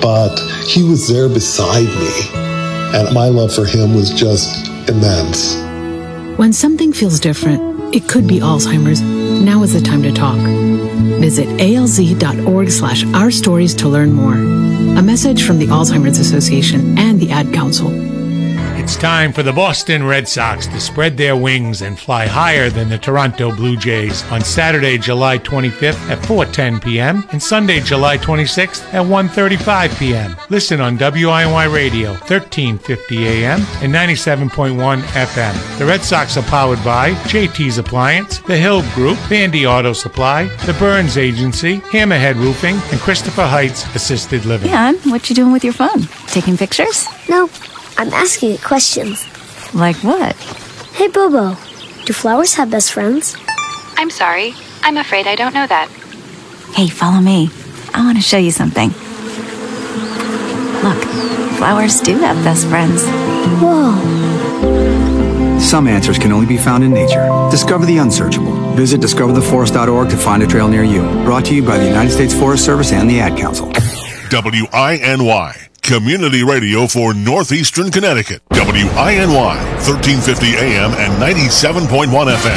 but he was there beside me. And my love for him was just immense. When something feels different, it could be Alzheimer's. Now is the time to talk. Visit alz.org/ourstories to learn more. A message from the Alzheimer's Association and the Ad Council. It's time for the Boston Red Sox to spread their wings and fly higher than the Toronto Blue Jays on Saturday, July 25th at 4:10 p.m. and Sunday, July 26th at 1:35 p.m. Listen on WINY Radio, 1350 a.m. and 97.1 FM. The Red Sox are powered by JT's Appliance, The Hill Group, Vandy Auto Supply, The Burns Agency, Hammerhead Roofing, and Christopher Heights Assisted Living. Jan, what you doing with your phone? Taking pictures? No, I'm asking it questions. Like what? Hey, Bobo, do flowers have best friends? I'm sorry. I'm afraid I don't know that. Hey, follow me. I want to show you something. Look, flowers do have best friends. Whoa. Some answers can only be found in nature. Discover the unsearchable. Visit discovertheforest.org to find a trail near you. Brought to you by the United States Forest Service and the Ad Council. WINY. Community radio for Northeastern Connecticut. WINY, 1350 AM and 97.1 FM.